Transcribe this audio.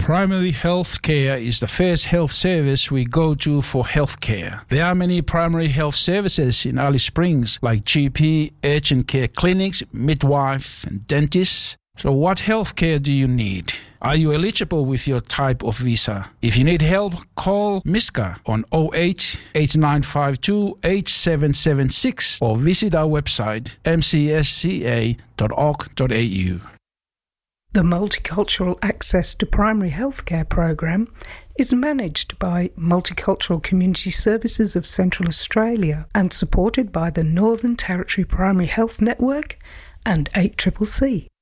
Primary health care is the first health service we go to for health care. There are many primary health services in Alice Springs like GP, urgent care clinics, midwife and dentists. So what health care do you need? Are you eligible with your type of visa? If you need help, call Miska on 08 8952 8776 or visit our website mcsca.org.au. The Multicultural Access to Primary Healthcare programme is managed by Multicultural Community Services of Central Australia and supported by the Northern Territory Primary Health Network and 8CCC.